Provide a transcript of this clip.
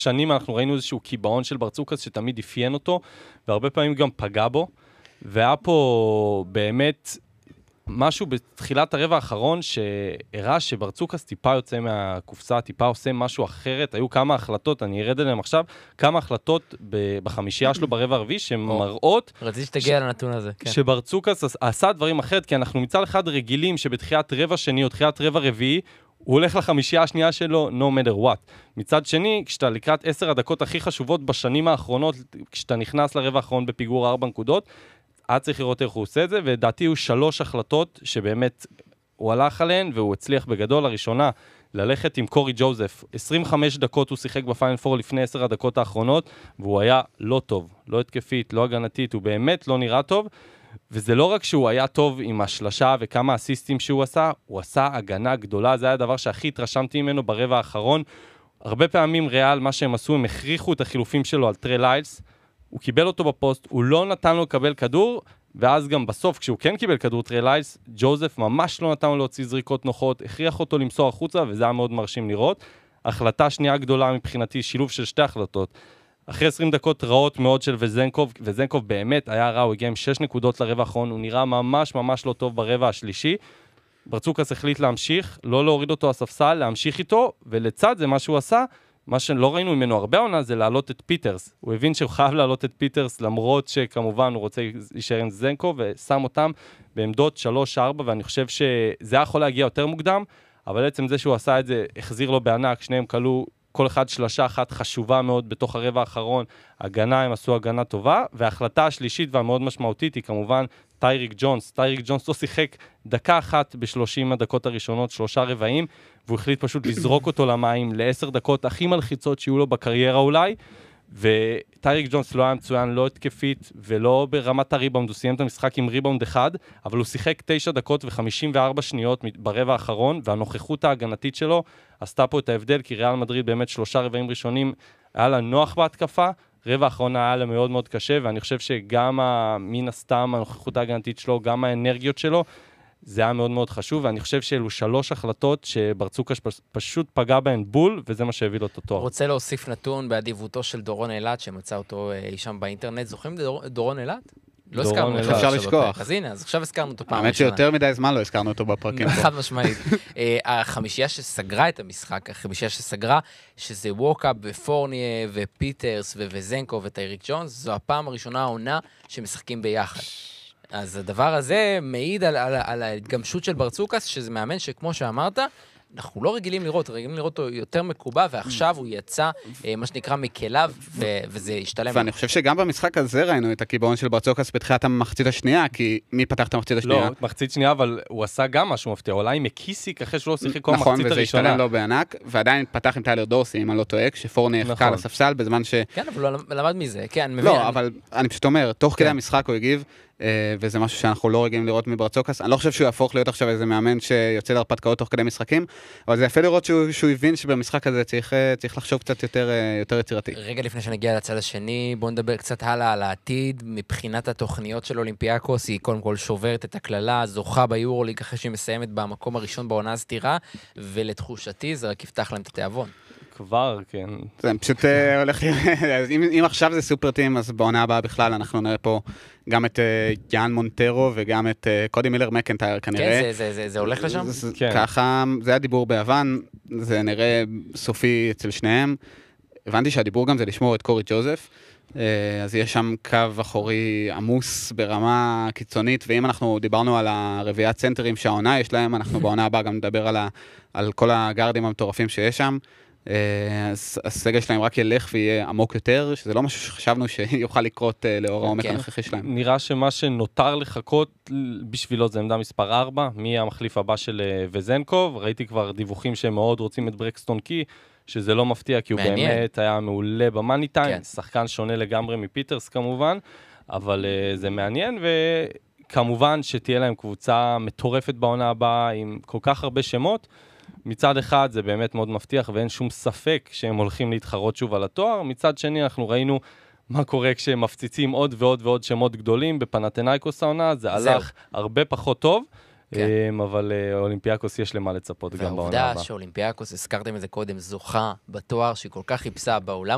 שנים אנחנו ראינו איזשהו קיבעון של ברצוקס שתמיד אפיין אותו, והרבה פעמים גם פגע בו, והיה פה באמת משהו בתחילת הרבע האחרון שהראה שברצוקס טיפה יוצא מהקופסה, טיפה עושה משהו אחרת. היו כמה החלטות, אני ארד עליהם עכשיו, כמה החלטות בחמישייה שלו ברבע הרביעי שמראות... רציתי שתגיע לנתון הזה. שברצוקס עשה דברים אחרת, כי אנחנו מצד אחד רגילים שבתחילת רבע שני או תחילת רבע רביעי, הוא הולך לחמישייה השנייה שלו, no matter what. מצד שני, כשאתה לקראת 10 הדקות הכי חשובות בשנים האחרונות, כשאתה נכנס לרבע האחרון בפיגור 4 נקודות, עד צריך לראות איך הוא עושה את זה, ודעתי הוא 3 החלטות שבאמת הוא הלך עליהן, והוא הצליח בגדול. הראשונה, ללכת עם קורי ג'וזף. 25 דקות הוא שיחק בפיינל פור לפני 10 הדקות האחרונות, והוא היה לא טוב, לא התקפית, לא הגנתית, הוא באמת לא נראה טוב, וזה לא רק שהוא היה טוב עם השלשה וכמה אסיסטים שהוא עשה, הוא עשה הגנה גדולה, זה היה הדבר שהכי התרשמתי ממנו ברבע האחרון. הרבה פעמים ריאל, מה שהם עשו, הם הכריחו את החילופים שלו על טרי ליילס, הוא קיבל אותו בפוסט, הוא לא נתן לו לקבל כדור, ואז גם בסוף, כשהוא כן קיבל כדור טרי ליילס, ג'וזף ממש לא נתן לו להוציא זריקות נוחות, הכריח אותו למסור החוצה, וזה היה מאוד מרשים לראות. החלטה שנייה גדולה מבחינתי, שילוב של 2 החלטות. אחרי 20 דקות רעות מאוד של וזנקוב באמת היה רע, הוא הגיע עם 6 נקודות לרבע האחרון, הוא נראה ממש ממש לא טוב ברבע השלישי. ברצוקס החליט להמשיך, לא להוריד אותו הספסל, להמשיך איתו, ולצד זה מה שהוא עשה, מה שלא ראינו ממנו הרבה עונה, זה להעלות את פיטרס. הוא הבין שהוא חייב להעלות את פיטרס, למרות שכמובן הוא רוצה להישאר עם זנקוב, ושם אותם בעמדות 3-4, ואני חושב שזה יכול להגיע יותר מוקדם, אבל בעצם זה שהוא עשה את זה, החזיר לו בענק, שניהם קלו כל אחד שלשה אחת חשובה מאוד בתוך הרבע האחרון, הגנה, הם עשו הגנה טובה, וההחלטה השלישית והמאוד משמעותית היא כמובן טייריק ג'ונס. טייריק ג'ונס לא שיחק דקה אחת ב-30 הדקות הראשונות, 3 רבעים, והוא החליט פשוט לזרוק אותו למים ל10 דקות הכי מלחיצות שיהיו לו בקריירה אולי, וטייריק ג'ונס לא היה מצוין, לא התקפית ולא ברמת הריבאונד, הוא סיים את המשחק עם ריבאונד אחד, אבל הוא שיחק 9 דקות ו54 שניות ברבע האחרון, והנוכחות ההגנתית שלו עשתה פה את ההבדל, כי ריאל מדריד באמת 3 רבעים ראשונים היה לה נוח בהתקפה, רבע האחרון היה לה מאוד מאוד קשה, ואני חושב שגם מן הסתם הנוכחות ההגנתית שלו, גם האנרגיות שלו, זה היה מאוד מאוד חשוב, ואני חושב שאלו 3 החלטות שברצוקס פשוט פגע בהן בול, וזה מה שהביא לו את התואר. רוצה להוסיף נתון באדיבותו של דורון אילת, שמצא אותו שם באינטרנט. זוכרים דורון אילת? לא הזכרנו אותו. אפשר לשכוח. אז הנה, אז עכשיו הזכרנו אותו פעם האמת שיותר מדי זמן לא הזכרנו אותו בפרקים. חד משמעית. החמישייה שסגרה את המשחק, החמישייה שסגרה, שזה ווקאפ ופורניה ופיטרס וזנקו וטייריק ג'ונס, זו הפעם הראשונה העונה שמשחקים ביחד. אז הדבר הזה מעיד על ההתגמשות של ברצוקס, שזה מאמן שכמו שאמרת, אנחנו לא רגילים לראות אותו יותר מקובע, ועכשיו הוא יצא, מה שנקרא, מכליו, וזה השתלם. ואני חושב שגם במשחק הזה ראינו את הקיבעון של ברצוקס בתחילת המחצית השנייה, כי מי פתח את המחצית השנייה? לא, מחצית שנייה, אבל הוא עשה גם משהו מפתיע, אולי עם מקיסיק, אחרי שלא שיחק כל נכון, המחצית וזה הראשונה. השתלם לו בענק, ועדיין פתח עם טיילר דורסי, אם אני לא טועה, כשפורני החכה על הספסל, בזמן ש... כן, אבל הוא למד מזה, כן, מבין. לא, אבל אני פשוט אומר, תוך כדי המשחק הוא הגיב, וזה משהו שאנחנו לא רגילים לראות מברצוקס. אני לא חושב שהוא יהפוך להיות עכשיו איזה מאמן שיוצא להרפתקאות תוך כדי משחקים, אבל זה יפה לראות שהוא הבין שבמשחק הזה צריך לחשוב קצת יותר יצירתי. רגע לפני שנגיע לצד השני, בואו נדבר קצת הלאה על העתיד. מבחינת התוכניות של אולימפיאקוס, היא קודם כל שוברת את הכללה, זוכה ביורוליג אחרי שהיא מסיימת במקום הראשון בעונה הסתירה, ולתחושתי זה רק יפתח להם את התיאבון. כבר, כן. זה פשוט הולך להיות, אם עכשיו זה סופר טים, אז בעונה הבאה בכלל אנחנו נראה פה גם את יאן מונטרו וגם את קודי מילר מקנטייר כנראה. כן, זה הולך לשם? ככה, זה הדיבור ביוון, זה נראה סופי אצל שניהם. הבנתי שהדיבור גם זה לשמור את קורי ג'וזף, אז יש שם קו אחורי עמוס ברמה קיצונית, ואם אנחנו דיברנו על הרביעת סנטרים שהעונה יש להם, אנחנו בעונה הבאה גם נדבר על כל הגארדים המטורפים שיש שם. אז הסגל שלהם רק ילך ויהיה עמוק יותר, שזה לא משהו שחשבנו שיוכל לקרות לאור העומק הנוכחי שלהם. נראה שמה שנותר לחכות בשבילו זה עמדה מספר 4, מי המחליף הבא של וזנקוב, ראיתי כבר דיווחים שהם מאוד רוצים את ברקסטון קי, שזה לא מפתיע, כי הוא באמת היה מעולה במאני טיים, שחקן שונה לגמרי מפיטרס כמובן, אבל זה מעניין, וכמובן שתהיה להם קבוצה מטורפת בעונה הבאה, עם כל כך הרבה שמות, מצד אחד זה באמת מאוד מבטיח, ואין שום ספק שהם הולכים להתחרות שוב על התואר. מצד שני אנחנו ראינו מה קורה כשהם מפציצים עוד ועוד ועוד שמות גדולים, בפנתנאיקוס העונה, זה הלך הרבה פחות טוב, אבל אולימפיאקוס יש למה לצפות גם בעונה הבאה. והעובדה שאולימפיאקוס, הזכרתם את זה קודם, זוכה בתואר שהיא כל כך חיפשה בעולם